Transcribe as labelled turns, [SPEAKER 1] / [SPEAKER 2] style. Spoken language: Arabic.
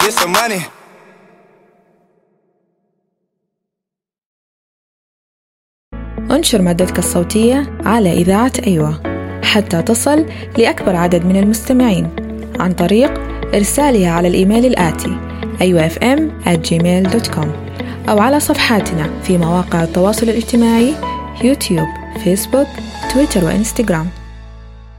[SPEAKER 1] get some money.
[SPEAKER 2] انشر مادتك الصوتية على إذاعة أيوة حتى تصل لأكبر عدد من المستمعين عن طريق إرسالها على الإيميل الآتي ayuafm@gmail.com أو على صفحاتنا في مواقع التواصل الاجتماعي يوتيوب، فيسبوك، تويتر وإنستغرام.